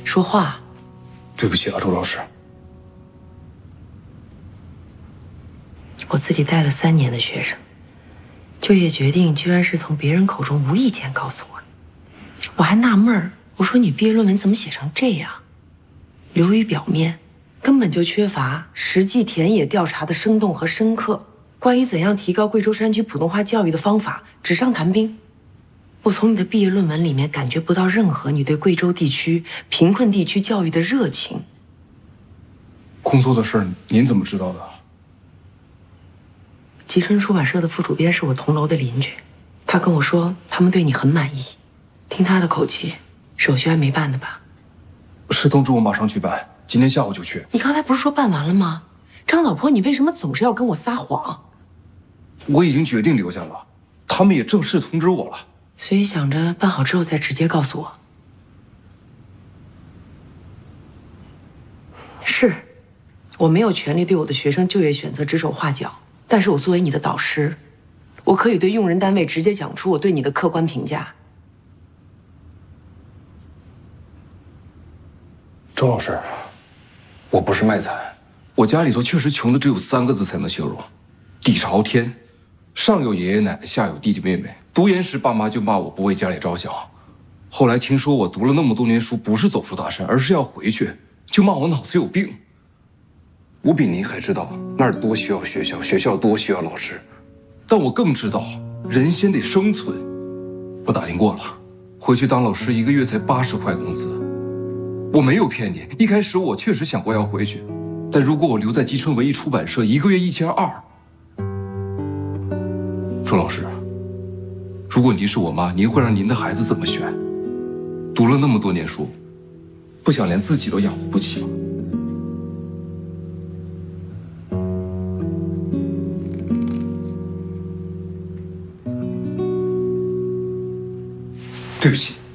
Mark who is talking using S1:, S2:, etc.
S1: 说话。
S2: 对不起啊，周老师。
S1: 我自己带了3年的学生，就业决定居然是从别人口中无意间告诉我的。我还纳闷儿，我说你毕业论文怎么写成这样？流于表面，根本就缺乏实际田野调查的生动和深刻。关于怎样提高贵州山区普通话教育的方法，纸上谈兵。我从你的毕业论文里面感觉不到任何你对贵州地区贫困地区教育的热情。
S2: 工作的事儿您怎么知道的？
S1: 吉春出版社的副主编是我同楼的邻居，他跟我说他们对你很满意。听他的口气，手续还没办呢吧？
S2: 是通知我马上去办，今天下午就去。
S1: 你刚才不是说办完了吗？张老婆，你为什么总是要跟我撒谎？
S2: 我已经决定留下了，他们也正式通知我了。
S1: 所以想着办好之后再直接告诉我。是，我没有权利对我的学生就业选择指手画脚，但是我作为你的导师，我可以对用人单位直接讲出我对你的客观评价。
S2: 周老师，我不是卖惨，我家里头确实穷的只有3个字才能形容：底朝天。上有爷爷奶奶，下有弟弟妹妹。读研时，爸妈就骂我不为家里着想。后来听说我读了那么多年书，不是走出大山，而是要回去，就骂我脑子有病。我比您还知道那儿多需要学校，学校多需要老师，但我更知道人先得生存。我打听过了，回去当老师1个月才80块工资。我没有骗你，一开始我确实想过要回去，但如果我留在吉春文艺出版社，1个月1200。周老师，如果您是我妈，您会让您的孩子怎么选？读了那么多年书，不想连自己都养活不起吗？对不起。